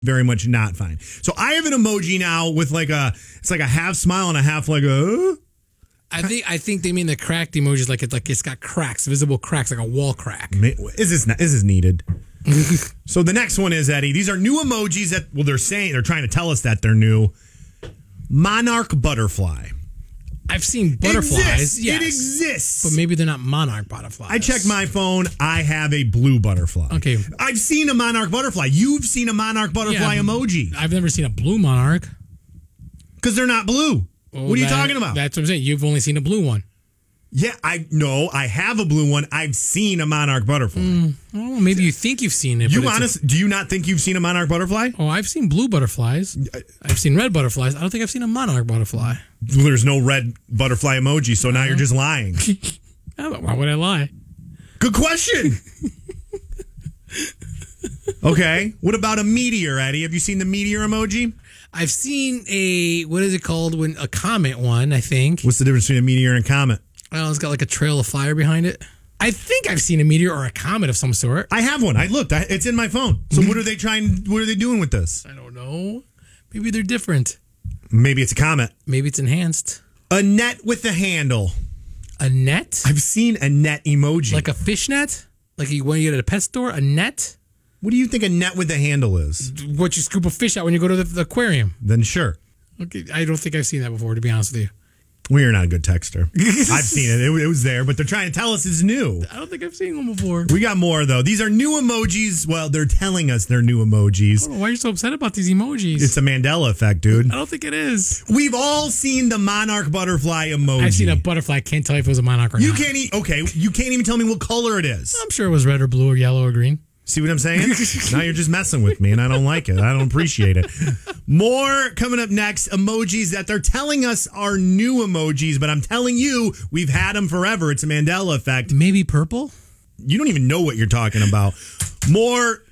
very much not fine. So I have an emoji now with it's like a half smile and a half like a. I think they mean the cracked emojis like it's got cracks, visible cracks, like a wall crack. Is this needed? So the next one is, Eddie, these are new emojis that they're trying to tell us that they're new. Monarch butterfly. I've seen butterflies. Yes, it exists. But maybe they're not monarch butterflies. I checked my phone. I have a blue butterfly. Okay. I've seen a monarch butterfly. You've seen a monarch butterfly emoji. I've never seen a blue monarch. Because they're not blue. What are you talking about? That's what I'm saying. You've only seen a blue one. Yeah, I have a blue one. I've seen a monarch butterfly. Oh, maybe you think you've seen it. Do you not think you've seen a monarch butterfly? Oh, I've seen blue butterflies. I've seen red butterflies. I don't think I've seen a monarch butterfly. There's no red butterfly emoji, so now you're just lying. Why would I lie? Good question. Okay, what about a meteor, Eddie? Have you seen the meteor emoji? I've seen what is it called? When a comet one, I think. What's the difference between a meteor and a comet? Well, it's got like a trail of fire behind it. I think I've seen a meteor or a comet of some sort. I have one. I looked. It's in my phone. So what are they doing with this? I don't know. Maybe they're different. Maybe it's a comet. Maybe it's enhanced. A net with a handle. A net? I've seen a net emoji. Like a fish net? Like when you get at a pet store? A net? What do you think a net with a handle is? What you scoop a fish out when you go to the aquarium. Then sure. Okay, I don't think I've seen that before, to be honest with you. Well, you're not a good texter. I've seen it. It was there, but they're trying to tell us it's new. I don't think I've seen one before. We got more, though. These are new emojis. Well, they're telling us they're new emojis. Why are you so upset about these emojis? It's a Mandela effect, dude. I don't think it is. We've all seen the monarch butterfly emoji. I've seen a butterfly. I can't tell you if it was a monarch or not. You can't even tell me what color it is. I'm sure it was red or blue or yellow or green. See what I'm saying? Now you're just messing with me, and I don't like it. I don't appreciate it. More coming up next. Emojis that they're telling us are new emojis, but I'm telling you, we've had them forever. It's a Mandela effect. Maybe purple? You don't even know what you're talking about. More